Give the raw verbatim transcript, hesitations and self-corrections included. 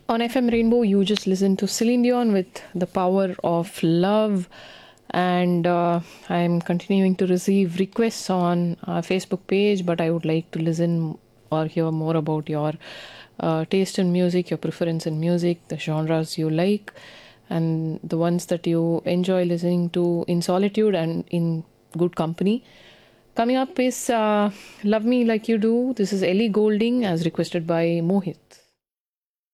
On F M Rainbow, you just listen to Celine Dion with The Power of Love. And uh, I'm continuing to receive requests on our Facebook page, but I would like to listen or hear more about your uh, taste in music, your preference in music, the genres you like, and the ones that you enjoy listening to in solitude and in good company. Coming up is uh, Love Me Like You Do. This is Ellie Goulding as requested by Mohit.